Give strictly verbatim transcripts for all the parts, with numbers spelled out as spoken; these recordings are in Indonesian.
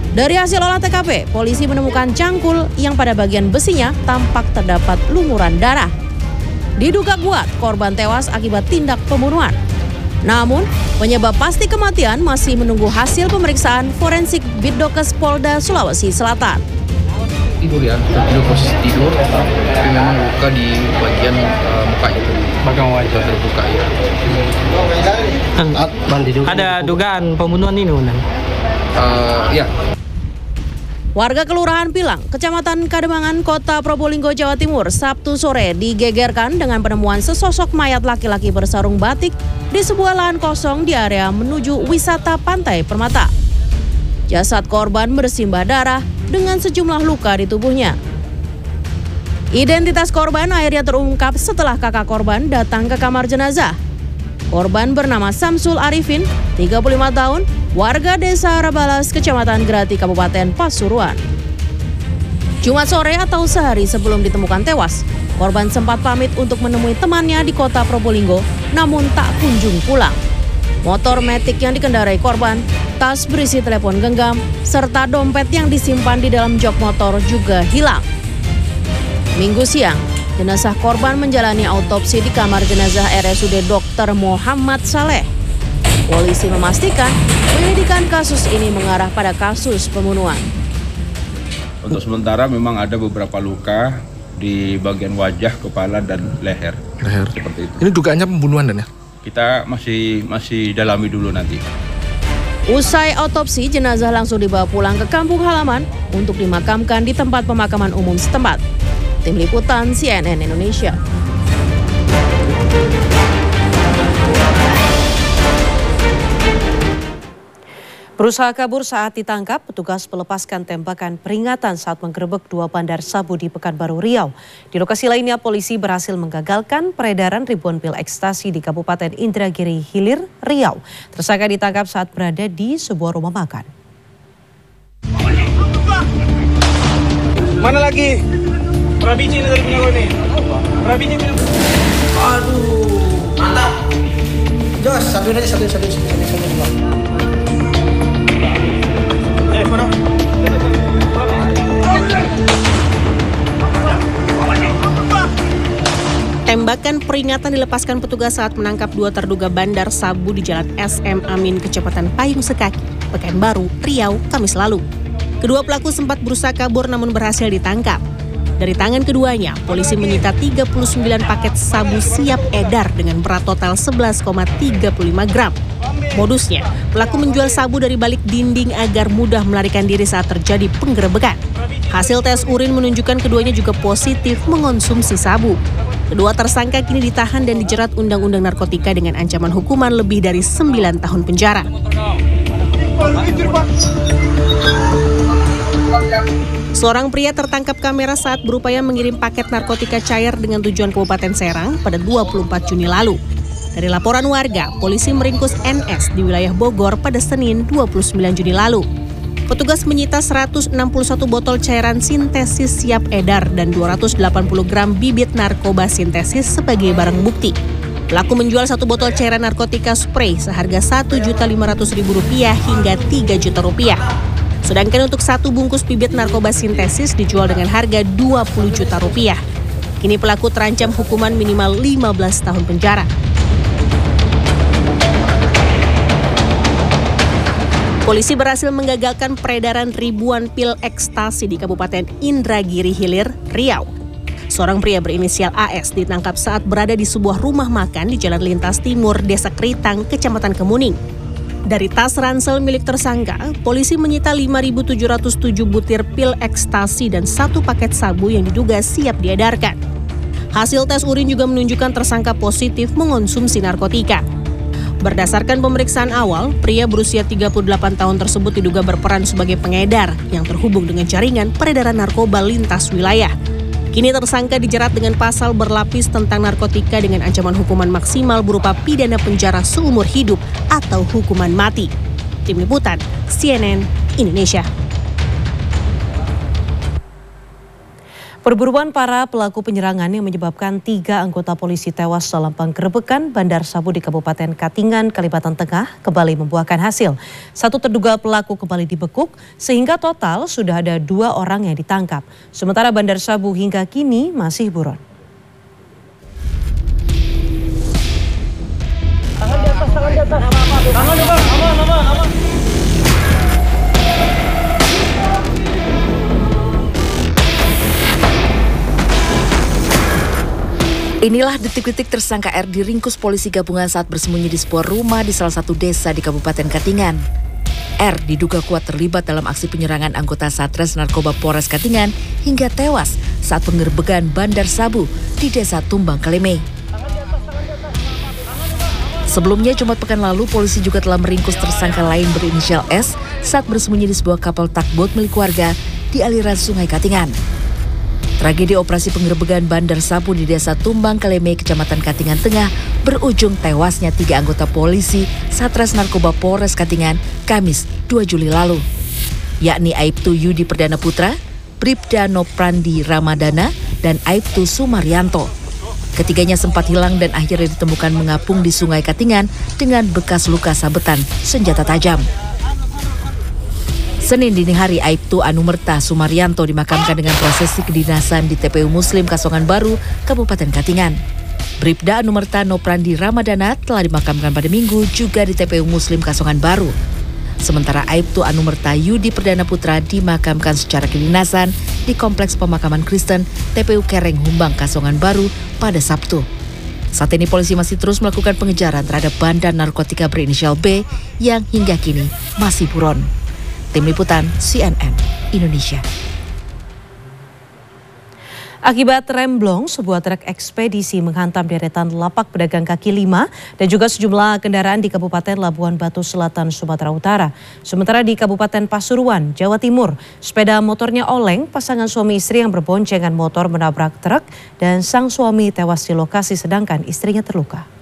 Dari hasil olah T K P, polisi menemukan cangkul yang pada bagian besinya tampak terdapat lumuran darah. Diduga kuat korban tewas akibat tindak pembunuhan. Namun, penyebab pasti kematian masih menunggu hasil pemeriksaan forensik Bitdokes Polda Sulawesi Selatan. Tidur ya, tidur posisi tidur, tapi memang luka di bagian uh, muka itu, bagian wajah terbuka ya. Ada dugaan pembunuhan ini, Unan? Uh, ya. Warga Kelurahan Pilang, Kecamatan Kademangan, Kota Probolinggo, Jawa Timur, Sabtu sore digegerkan dengan penemuan sesosok mayat laki-laki bersarung batik di sebuah lahan kosong di area menuju wisata Pantai Permata. Jasad korban bersimbah darah dengan sejumlah luka di tubuhnya. Identitas korban akhirnya terungkap setelah kakak korban datang ke kamar jenazah. Korban bernama Samsul Arifin, tiga puluh lima tahun, warga desa Rabalas, Kecamatan Grati, Kabupaten Pasuruan. Jumat sore atau sehari sebelum ditemukan tewas, korban sempat pamit untuk menemui temannya di kota Probolinggo, namun tak kunjung pulang. Motor metik yang dikendarai korban, tas berisi telepon genggam, serta dompet yang disimpan di dalam jok motor juga hilang. Minggu siang, jenazah korban menjalani autopsi di kamar jenazah R S U D Dokter Muhammad Saleh. Polisi memastikan penyelidikan kasus ini mengarah pada kasus pembunuhan. Untuk sementara memang ada beberapa luka di bagian wajah, kepala, dan leher. Leher. Seperti itu. Ini dugaannya pembunuhan dan ya? Kita masih masih dalami dulu nanti. Usai autopsi, jenazah langsung dibawa pulang ke kampung halaman untuk dimakamkan di tempat pemakaman umum setempat. Tim Liputan C N N Indonesia. Berusaha kabur saat ditangkap, petugas melepaskan tembakan peringatan saat menggerebek dua bandar sabu di Pekanbaru Riau. Di lokasi lainnya, polisi berhasil menggagalkan peredaran ribuan pil ekstasi di Kabupaten Indragiri Hilir, Riau. Tersangka ditangkap saat berada di sebuah rumah makan. Mana lagi? Berapa biji ini tadi punya gue nih? Berapa biji punya? Aduh, mantap. Jos, satuin aja, satuin, satuin, satuin, satuin, satuin. Eh, mana? Tembakan peringatan dilepaskan petugas saat menangkap dua terduga bandar sabu di Jalan S M Amin, Kecamatan Payung Sekaki, Pekanbaru, Riau, Kamis lalu. Kedua pelaku sempat berusaha kabur namun berhasil ditangkap. Dari tangan keduanya, polisi menyita tiga puluh sembilan paket sabu siap edar dengan berat total sebelas koma tiga lima gram. Modusnya, pelaku menjual sabu dari balik dinding agar mudah melarikan diri saat terjadi penggerebekan. Hasil tes urin menunjukkan keduanya juga positif mengonsumsi sabu. Kedua tersangka kini ditahan dan dijerat Undang-Undang Narkotika dengan ancaman hukuman lebih dari sembilan tahun penjara. Seorang pria tertangkap kamera saat berupaya mengirim paket narkotika cair dengan tujuan Kabupaten Serang pada dua puluh empat Juni lalu. Dari laporan warga, polisi meringkus N S di wilayah Bogor pada Senin dua puluh sembilan Juni lalu. Petugas menyita seratus enam puluh satu botol cairan sintesis siap edar dan dua ratus delapan puluh gram bibit narkoba sintesis sebagai barang bukti. Pelaku menjual satu botol cairan narkotika spray seharga satu juta lima ratus ribu rupiah hingga tiga juta rupiah. Sedangkan untuk satu bungkus bibit narkoba sintesis dijual dengan harga dua puluh juta rupiah. Kini pelaku terancam hukuman minimal lima belas tahun penjara. Polisi berhasil menggagalkan peredaran ribuan pil ekstasi di Kabupaten Indragiri Hilir, Riau. Seorang pria berinisial A S ditangkap saat berada di sebuah rumah makan di Jalan Lintas Timur, Desa Keritang, Kecamatan Kemuning. Dari tas ransel milik tersangka, polisi menyita lima ribu tujuh ratus tujuh butir pil ekstasi dan satu paket sabu yang diduga siap diedarkan. Hasil tes urin juga menunjukkan tersangka positif mengonsumsi narkotika. Berdasarkan pemeriksaan awal, pria berusia tiga puluh delapan tahun tersebut diduga berperan sebagai pengedar yang terhubung dengan jaringan peredaran narkoba lintas wilayah. Kini tersangka dijerat dengan pasal berlapis tentang narkotika dengan ancaman hukuman maksimal berupa pidana penjara seumur hidup atau hukuman mati. Tim Liputan C N N Indonesia. Perburuan para pelaku penyerangan yang menyebabkan tiga anggota polisi tewas dalam penggerebekan Bandar Sabu di Kabupaten Katingan, Kalimantan Tengah kembali membuahkan hasil. Satu terduga pelaku kembali dibekuk sehingga total sudah ada dua orang yang ditangkap. Sementara Bandar Sabu hingga kini masih buron. Tangan di atas, tangan di atas. Tangan di atas, aman, aman, aman. Inilah detik-detik tersangka R diringkus polisi gabungan saat bersembunyi di sebuah rumah di salah satu desa di Kabupaten Katingan. R diduga kuat terlibat dalam aksi penyerangan anggota Satres Narkoba Polres Katingan hingga tewas saat penggerbekan Bandar Sabu di Desa Tumbang Kaleme. Sebelumnya Jumat pekan lalu polisi juga telah meringkus tersangka lain berinisial S saat bersembunyi di sebuah kapal takbot milik warga di aliran Sungai Katingan. Tragedi operasi penggerebekan Bandar Sabu di Desa Tumbang Kaleme, Kecamatan Katingan Tengah berujung tewasnya tiga anggota polisi Satres Narkoba Polres Katingan Kamis dua Juli lalu, yakni Aibtu Yudi Perdana Putra, Bribda Noprandi Ramadana, dan Aibtu Sumaryanto. Ketiganya sempat hilang dan akhirnya ditemukan mengapung di Sungai Katingan dengan bekas luka sabetan senjata tajam. Senin dini hari, Aibtu Anumerta Sumaryanto dimakamkan dengan prosesi kedinasan di T P U Muslim Kasongan Baru, Kabupaten Katingan. Bribda Anumerta Noprandi Ramadana telah dimakamkan pada Minggu juga di T P U Muslim Kasongan Baru. Sementara Aibtu Anumerta Yudi Perdana Putra dimakamkan secara kedinasan di Kompleks Pemakaman Kristen T P U Kereng Humbang Kasongan Baru pada Sabtu. Saat ini polisi masih terus melakukan pengejaran terhadap bandar narkotika berinisial B yang hingga kini masih buron. Tim Liputan C N N Indonesia. Akibat remblong, sebuah truk ekspedisi menghantam deretan lapak pedagang kaki lima dan juga sejumlah kendaraan di Kabupaten Labuan Batu Selatan, Sumatera Utara. Sementara di Kabupaten Pasuruan, Jawa Timur, sepeda motornya oleng, pasangan suami istri yang berboncengan motor menabrak truk dan sang suami tewas di lokasi sedangkan istrinya terluka.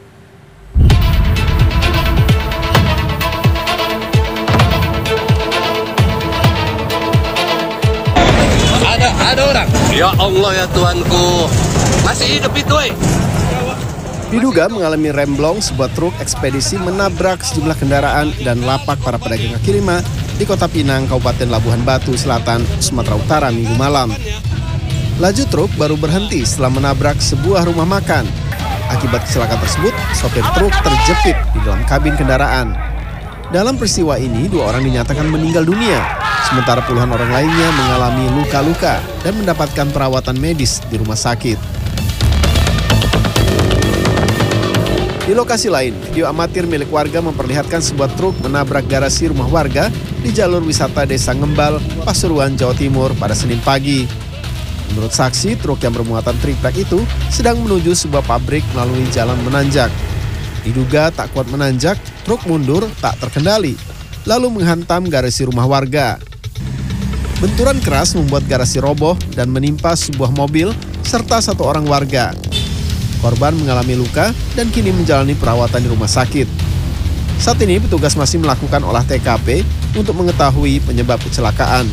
Ada, ada orang. Ya Allah ya Tuhanku. Masih hidup itu, eh. Diduga mengalami remblong, sebuah truk ekspedisi menabrak sejumlah kendaraan dan lapak para pedagang kaki lima di Kota Pinang, Kabupaten Labuhan Batu Selatan, Sumatera Utara Minggu malam. Laju truk baru berhenti setelah menabrak sebuah rumah makan. Akibat kecelakaan tersebut, sopir truk terjepit di dalam kabin kendaraan. Dalam peristiwa ini, dua orang dinyatakan meninggal dunia, sementara puluhan orang lainnya mengalami luka-luka dan mendapatkan perawatan medis di rumah sakit. Di lokasi lain, video amatir milik warga memperlihatkan sebuah truk menabrak garasi rumah warga di jalur wisata Desa Ngembal, Pasuruan, Jawa Timur pada Senin pagi. Menurut saksi, truk yang bermuatan triplek itu sedang menuju sebuah pabrik melalui jalan menanjak. Diduga tak kuat menanjak, truk mundur tak terkendali, lalu menghantam garasi rumah warga. Benturan keras membuat garasi roboh dan menimpa sebuah mobil serta satu orang warga. Korban mengalami luka dan kini menjalani perawatan di rumah sakit. Saat ini petugas masih melakukan olah T K P untuk mengetahui penyebab kecelakaan.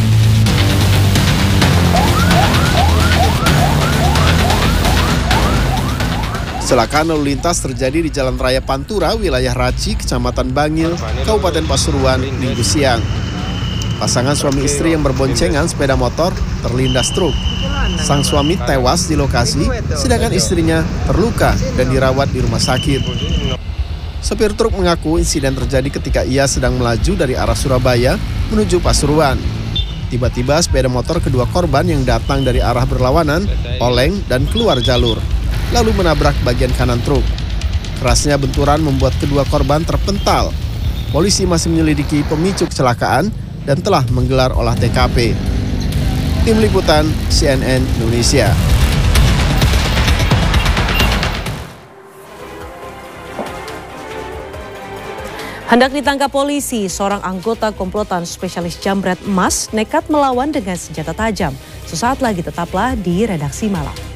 Kecelakaan lalu lintas terjadi di Jalan Raya Pantura, wilayah Raci, Kecamatan Bangil, Kabupaten Pasuruan, Minggu siang. Pasangan suami istri yang berboncengan sepeda motor terlindas truk. Sang suami tewas di lokasi, sedangkan istrinya terluka dan dirawat di rumah sakit. Sopir truk mengaku insiden terjadi ketika ia sedang melaju dari arah Surabaya menuju Pasuruan. Tiba-tiba sepeda motor kedua korban yang datang dari arah berlawanan, oleng dan keluar jalur, lalu menabrak bagian kanan truk. Kerasnya benturan membuat kedua korban terpental. Polisi masih menyelidiki pemicu kecelakaan dan telah menggelar olah T K P. Tim Liputan C N N Indonesia. Hendak ditangkap polisi, seorang anggota komplotan spesialis jambret emas nekat melawan dengan senjata tajam. Sesaat lagi tetaplah di Redaksi Malam.